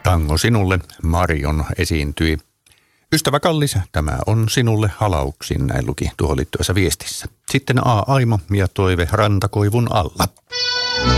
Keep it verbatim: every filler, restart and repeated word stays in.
Tango sinulle, Marion esiintyi. Ystävä kallis, tämä on sinulle halauksin, näin luki tuohon liittyvässä viestissä. Sitten A. Aimo ja toive rantakoivun alla.